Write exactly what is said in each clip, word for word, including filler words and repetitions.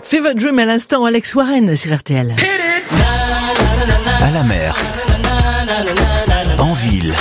Fever Dream à l'instant, Alex Warren sur R T L. À la mer, en ville,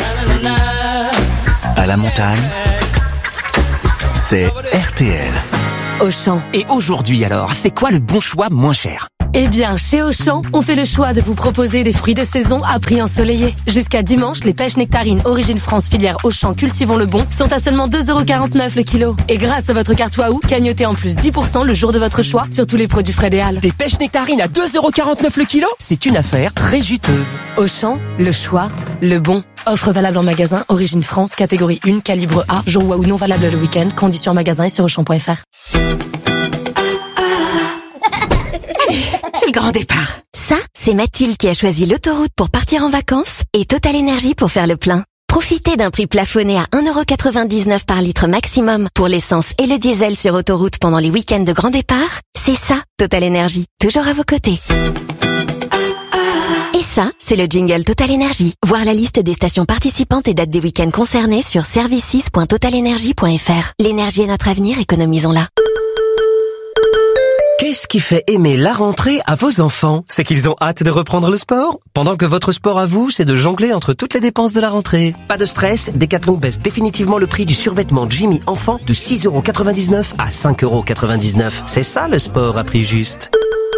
à la montagne, c'est R T L. Auchan. Et aujourd'hui alors, c'est quoi le bon choix moins cher ? Eh bien, chez Auchan, on fait le choix de vous proposer des fruits de saison à prix ensoleillé. Jusqu'à dimanche, les pêches nectarines Origine France filière Auchan Cultivons le Bon sont à seulement deux euros quarante-neuf le kilo. Et grâce à votre carte Waouh, gagnotez en plus dix pour cent le jour de votre choix sur tous les produits frais des Halles. Des pêches nectarines à deux euros quarante-neuf le kilo ? C'est une affaire très juteuse. Auchan, le choix, le bon. Offre valable en magasin Origine France, catégorie un, calibre A, jour Waouh non valable le week-end. Conditions en magasin et sur auchan point f r. C'est le grand départ. Ça, c'est Mathilde qui a choisi l'autoroute pour partir en vacances et Total Énergie pour faire le plein. Profitez d'un prix plafonné à un euro quatre-vingt-dix-neuf par litre maximum pour l'essence et le diesel sur autoroute pendant les week-ends de grand départ. C'est ça, Total Énergie. Toujours à vos côtés. Et ça, c'est le jingle Total Énergie. Voir la liste des stations participantes et dates des week-ends concernés sur services point total énergie point f r. L'énergie est notre avenir, économisons-la. Qu'est-ce qui fait aimer la rentrée à vos enfants ? C'est qu'ils ont hâte de reprendre le sport ? Pendant que votre sport à vous, c'est de jongler entre toutes les dépenses de la rentrée. Pas de stress, Decathlon baisse définitivement le prix du survêtement Jimmy enfant de six euros quatre-vingt-dix-neuf à cinq euros quatre-vingt-dix-neuf. C'est ça le sport à prix juste.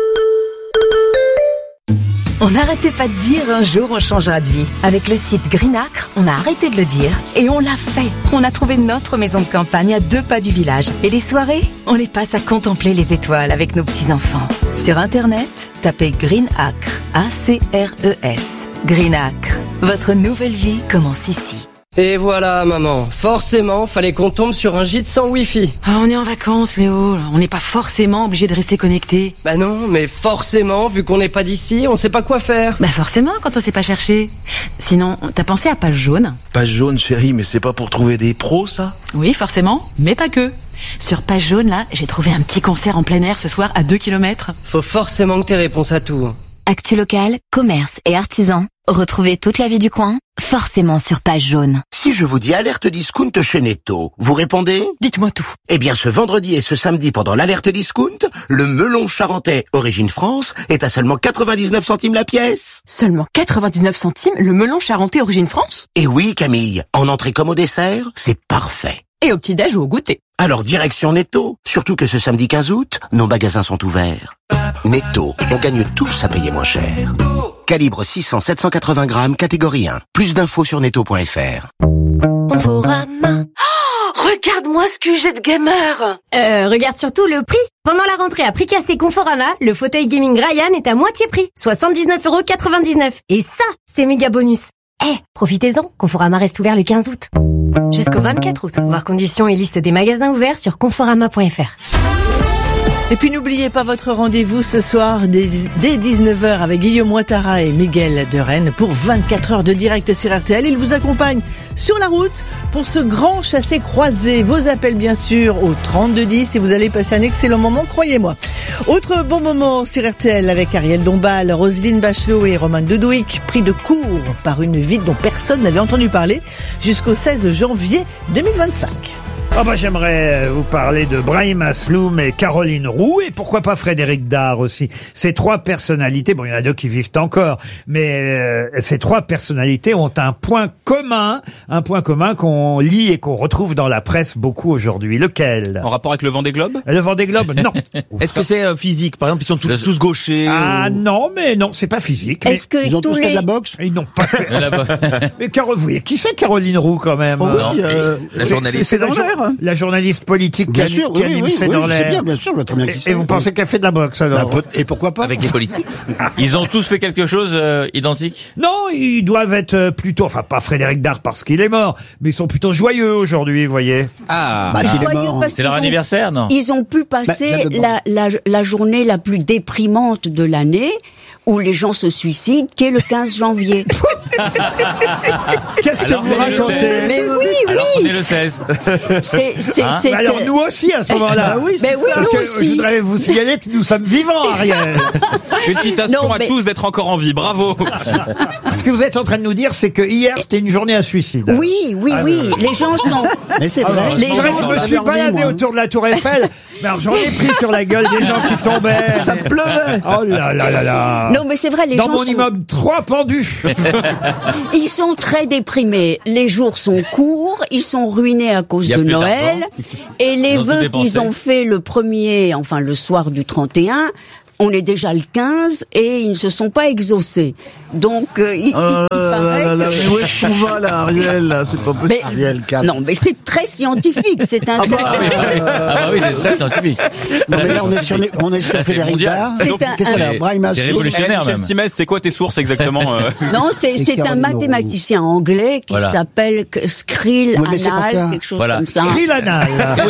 On n'arrêtait pas de dire un jour on changera de vie. Avec le site Greenacre, on a arrêté de le dire et on l'a fait. On a trouvé notre maison de campagne à deux pas du village. Et les soirées, on les passe à contempler les étoiles avec nos petits-enfants. Sur Internet, tapez Greenacre, A C R E S. Greenacre, votre nouvelle vie commence ici. Et voilà, maman. Forcément, fallait qu'on tombe sur un gîte sans wifi. Ah, on est en vacances, Léo. On n'est pas forcément obligé de rester connecté. Bah non, mais forcément, vu qu'on n'est pas d'ici, on sait pas quoi faire. Bah forcément, quand on sait pas chercher. Sinon, t'as pensé à Page Jaune ? Page Jaune, chérie, mais c'est pas pour trouver des pros, ça ? Oui, forcément, mais pas que. Sur Page Jaune, là, j'ai trouvé un petit concert en plein air ce soir à deux kilomètres. Faut forcément que t'aies réponse à tout. Actu local, commerce et artisans. Retrouvez toute la vie du coin, forcément sur Page Jaune. Si je vous dis alerte discount chez Netto, vous répondez ? Dites-moi tout. Eh bien, ce vendredi et ce samedi, pendant l'alerte discount, le melon charentais Origine France est à seulement quatre-vingt-dix-neuf centimes la pièce. Seulement quatre-vingt-dix-neuf centimes le melon charentais Origine France ? Et oui, Camille, en entrée comme au dessert, c'est parfait. Et au petit-déj ou au goûter. Alors direction Netto, surtout que ce samedi quinze août, nos magasins sont ouverts. Netto, on gagne tous à payer moins cher. Calibre six cents à sept cent quatre-vingts grammes, catégorie un. Plus d'infos sur netto point f r. Conforama. Oh, regarde-moi ce Q G de gamer. Euh, regarde surtout le prix. Pendant la rentrée à prix cassé Conforama, le fauteuil gaming Ryan est à moitié prix, soixante-dix-neuf euros quatre-vingt-dix-neuf. Et ça, c'est méga bonus. Eh, hey, profitez-en, Conforama reste ouvert le quinze août. Jusqu'au vingt-quatre août. Voir conditions et liste des magasins ouverts sur conforama point f r. Et puis n'oubliez pas votre rendez-vous ce soir dès dix-neuf heures avec Guillaume Ouattara et Miguel de Rennes pour vingt-quatre heures de direct sur R T L. Ils vous accompagnent sur la route pour ce grand chassé-croisé. Vos appels bien sûr au trente-deux dix et vous allez passer un excellent moment, croyez-moi. Autre bon moment sur R T L avec Ariel Dombal, Roselyne Bachelot et Roman Dodouic, pris de court par une ville dont personne n'avait entendu parler jusqu'au seize janvier deux mille vingt-cinq. Ah bah j'aimerais vous parler de Brahim Asloum et Caroline Roux et pourquoi pas Frédéric Dard aussi. Ces trois personnalités, bon il y en a deux qui vivent encore, mais euh, ces trois personnalités ont un point commun, un point commun qu'on lit et qu'on retrouve dans la presse beaucoup aujourd'hui. Lequel ? En rapport avec le Vendée Globe ? Le Vendée Globe, non. Est-ce que c'est euh, physique ? Par exemple, ils sont tous, tous gauchers. Ah ou... non, mais non, c'est pas physique. Est-ce que ils ont tous tous les... fait de la boxe ? Ils n'ont pas fait. mais Caro, vous voyez, qui c'est Caroline Roux quand même ? Oh, oui, euh, la journaliste. C'est, c'est dans l'air. La journaliste politique bien qui, sûr, qui oui, anime oui, C'est oui, dans l'air. C'est bien, bien sûr, je bien et, et vous pensez qu'elle fait de la boxe alors ? Bah, et pourquoi pas ? Avec des politiques. Ils ont tous fait quelque chose euh, identique ? Non, ils doivent être plutôt, enfin pas Frédéric Dard parce qu'il est mort, mais ils sont plutôt joyeux aujourd'hui, vous voyez. Ah, bah, ah. Est mort. C'est leur anniversaire, non ? Ils ont pu passer bah, la, la, la journée la plus déprimante de l'année, où les gens se suicident, qui est le quinze janvier. Qu'est-ce que Alors, vous prenez le racontez? seize. Mais oui, Alors oui. prenez le seize. C'est, c'est, Hein c'est- Alors nous aussi à ce moment-là. Ah oui, c'est Mais oui, ça. parce Nous que je aussi. voudrais vous signaler que nous sommes vivants, Ariel. Félicitations Non, à mais- tous d'être encore en vie, bravo. Ce que vous êtes en train de nous dire, c'est que hier c'était une journée à suicide. Oui, oui, Ah, oui. non. Les gens sont. Mais c'est Ah, vrai. non, Les c'est vrai gens que je sont me suis dans leur vie, baladé moi. autour de la Tour Eiffel, mais alors j'en ai pris sur la gueule des gens qui tombaient. Ça pleuvait. Oh là là là là. Non, mais c'est vrai, les Dans gens mon sont. immeuble, trois pendus. Ils sont très déprimés. Les jours sont courts, ils sont ruinés à cause Il y a de plus Noël. d'argent. Et les Ils ont tout vœux dépensé. qu'ils ont fait le premier, enfin le soir du trente et un, on est déjà le quinze et ils ne se sont pas exaucés. Donc, euh, il, il- il Oh là paraît là là, que- mais où est-ce qu'on va là, Ariel, là? C'est pas possible. Mais- Ariel, calme. non, mais c'est très scientifique. C'est un. Ah bah, Ah bah oui, c'est très scientifique. Non, mais là, on est sur, les- on est sur C'est Frédéric mondial. Dard. C'est Donc, un- Qu'est-ce un- qu'elle a? C'est- Brahim c'est Asloum. révolutionnaire. Michel même. Simès, c'est quoi tes sources exactement euh Non, c'est, Et c'est un Caroline mathématicien anglais qui Voilà. s'appelle que- Skrill Oui, mais c'est pas ça. Anal, quelque chose Voilà. comme ça. Skrill anal.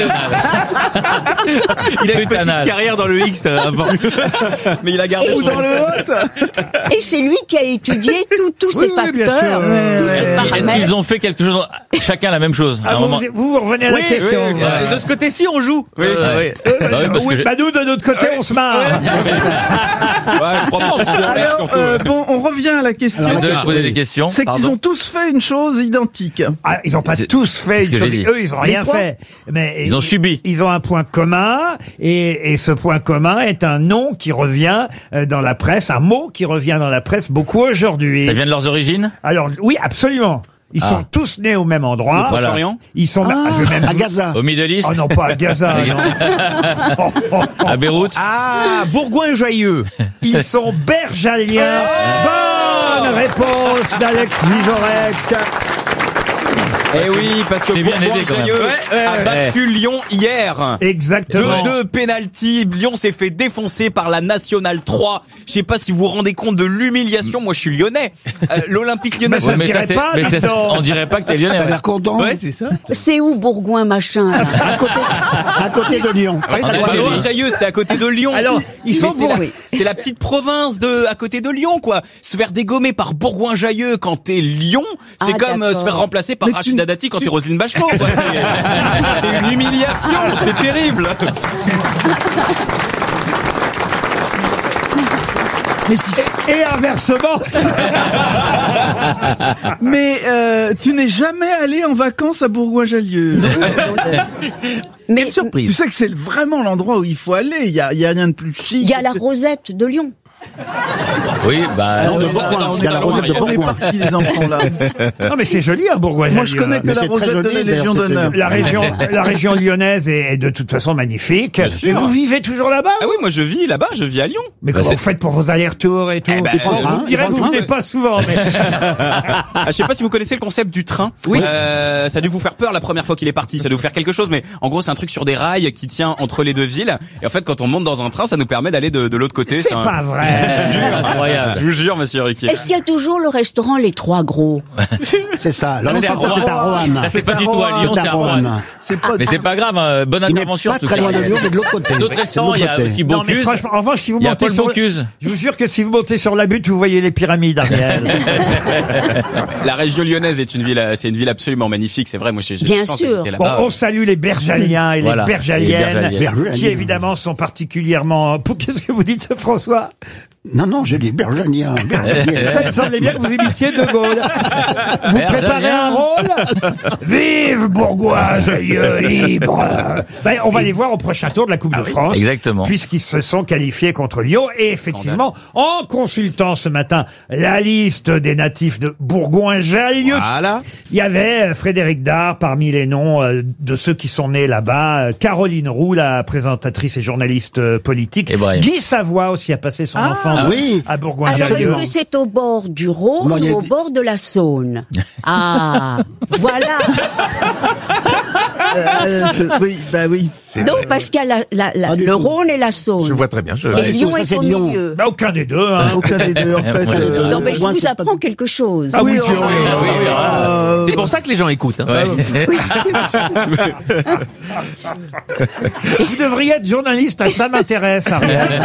Il a une Scrutanal. petite carrière dans le X euh, avant. Mais il a gardé Ou son dans le Hot. Et c'est lui qui a étudié tout- tous Oui, ces oui, bien facteurs, sûr. tous ces Est-ce paramètres. qu'ils ont fait quelque chose, chacun la même chose à Ah, un vous, moment. vous, vous revenez à la Oui, question. oui, euh, de ce côté-ci, on joue. Oui, Ouais. oui. Euh, Bah oui, parce oui, que j'ai- bah nous, de notre côté, on se marre. Ouais, je crois pas, on se pourrait, Alors, surtout. euh, bon, on revient à la question. Je vais te poser des questions. C'est qu'ils Pardon. ont tous fait une chose identique. Ah, ils n'ont pas C'est- tous fait c'est ce une que chose. j'ai dit. Eux, ils ont rien Mais quoi fait. Mais Ils ont subi. Ils ont un point commun, et, et ce point commun est un nom qui revient euh, dans la presse, un mot qui revient dans la presse beaucoup aujourd'hui. Ça vient de leurs origines? Alors, oui, absolument. Ils Ah. sont tous nés au même endroit. Voilà. Proche-Orient. Ils sont, Ah, je vais même à vous- Gaza. Au Middle East? Oh non, pas à Gaza. non. Oh, oh, oh. À Beyrouth? Ah, Bourgoin-Joyeux. Ils sont bergaliens. Bonne réponse d'Alex Vizorek. Eh oui, parce que T'es bien aidé, quand même. Bourgoin-Joyeux Ouais, ouais, a ouais. battu Lyon hier. Exactement. Deux, deux pénaltys. Lyon s'est fait défoncer par la Nationale trois. Je sais pas si vous vous rendez compte de l'humiliation. Moi, je suis lyonnais. Euh, L'Olympique lyonnais. Mais ça Ouais, se mais dirait c'est- pas, mais dis c'est- donc. on dirait pas que t'es lyonnais. T'as ouais. l'air content. Ouais, c'est ça. C'est où Bourgoin machin là À côté, à côté de Lyon. Ouais, On c'est est pas pas loin. loin. Jailleux, c'est à côté de Lyon. Alors, ils sont Mais c'est la, bourrés. c'est la petite province de à côté de Lyon, quoi. Se faire dégommer par Bourgoin-Jailleux quand t'es Lyon, c'est Ah, comme euh, se d'accord. faire remplacer par Mais tu- Rachida Dati quand t'es Roselyne Bachelot. quoi. C'est- C'est une humiliation, c'est terrible. Et inversement. Mais euh, tu n'es jamais allé en vacances à Bourgoin-Jallieu. Mais Quelle surprise. Tu sais que c'est vraiment l'endroit où il faut aller. Il y a, il y a rien de plus chic. il y a la Rosette de Lyon. Oui, bah. Non, euh, de ça, Bourgoin, on il y a est la dans Rosette de le On est Bourgoin. partis, les enfants, là. Non, mais c'est joli, hein, Bourgoin-Jallieu. Moi, je connais que Mais la c'est très Rosette de joli, la Légion d'ailleurs, d'honneur. La région, la région lyonnaise est, est de toute façon magnifique. Bien Mais sûr. vous vivez toujours là-bas? Ah oui, moi je vis là-bas, je vis à Lyon. Mais comment c'est- vous faites pour vos allers-retours et tout? Eh ben, Bon, euh, vous me direz, je vous pense venez que- pas souvent, mais. Ah, je sais pas si vous connaissez le concept du train. Oui. Euh, ça a dû vous faire peur la première fois qu'il est parti. Ça a dû vous faire quelque chose, mais en gros c'est un truc sur des rails qui tient entre les deux villes. Et en fait, quand on monte dans un train, ça nous permet d'aller de, de l'autre côté. C'est un- pas vrai. Je vous jure, Incroyable. je vous jure, monsieur Ruquier. Est-ce qu'il y a toujours le restaurant Les Trois Gros? C'est ça. Là, Non, c'est c'est à Roanne. à Roanne. Ça, c'est pas du tout à Lyon, C'est c'est à à Roanne. Roanne. C'est pas Mais c'est pas grave, hein, bonne Il n'est intervention. pas en tout très cas. loin de Lyon, mais de l'autre côté. D'autres C'est de restaurants, l'autre il y a côté. aussi Non, mais Bocuse. franchement, en revanche, si vous Il y a montez Paul sur, Bocuse. je vous jure que si vous montez sur la butte, vous voyez les pyramides, Ariel. La région lyonnaise est une ville, c'est une ville absolument magnifique. C'est vrai, moi j'ai. j'ai Bien eu la chance sûr. d'habiter Bon, là-bas. on salue les bergaliens et Voilà, les bergaliennes, les bergaliennes. qui évidemment sont particulièrement. Pour- Qu'est-ce que vous dites, François? Non, non, j'ai dit bergaliens. Ça me semblait bien que vous imitiez De Gaulle. Vous Bergalien. préparez un rôle? Vive Bourgoin-Jallieu libre. Ben, on va les voir au prochain tour de la Coupe de France. Exactement. Puisqu'ils se sont qualifiés contre Lyon. Et effectivement, en consultant ce matin la liste des natifs de Bourgoin-Jallieu, Voilà. il y avait euh, Frédéric Dard parmi les noms euh, de ceux qui sont nés là-bas. euh, Caroline Roux, la présentatrice et journaliste euh, politique. Et Brahim. Guy Savoie aussi a passé son Ah. enfance Ah oui. à Alors, Bourgoin-Jallieu. est-ce que c'est au bord du Rhône Non, il y a ou au des- bord de la Saône? Ah, voilà. Euh, oui, bah oui. Donc, parce qu'il y a la, la, la- Pas du le tout. Rhône et la Saône. Je vois très bien. Je... Et Ouais, Lyon tout ça, est c'est au Lyon. milieu. Bah, aucun des deux. Hein. Aucun des deux, en fait. Aucun des deux. euh, Non, mais je Bourgoin, vous c'est pas- apprends quelque chose. Ah oui, oui, tu- oui, oui, oui, oui. Ah, bah, C'est pour ça que les gens écoutent. Hein. Vous devriez être journaliste, ça m'intéresse, Ariel.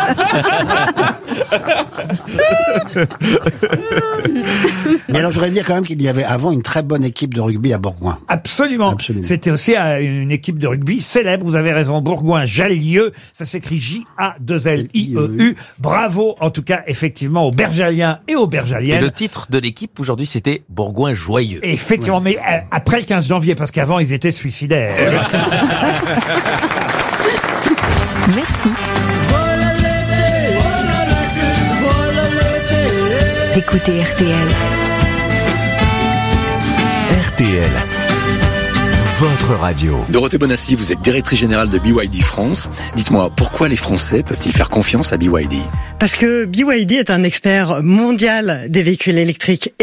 Mais alors, je voudrais dire quand même qu'il y avait avant une très bonne équipe de rugby à Bourgoin. Absolument. Absolument. C'était aussi euh, une équipe de rugby célèbre, vous avez raison, Bourgoin-Jallieu, ça s'écrit J A deux L I E U. Bravo, en tout cas, effectivement, aux Bergaliens et aux Et Bergaliennes. le titre de l'équipe aujourd'hui, c'était Bourgoin joyeux. Et effectivement, mais euh, après le quinze janvier, parce qu'avant, ils étaient suicidaires. Merci. Écoutez R T L. R T L, votre radio. Dorothée Bonassi, vous êtes directrice générale de B Y D France. Dites-moi, pourquoi les Français peuvent-ils faire confiance à B Y D ? Parce que B Y D est un expert mondial des véhicules électriques.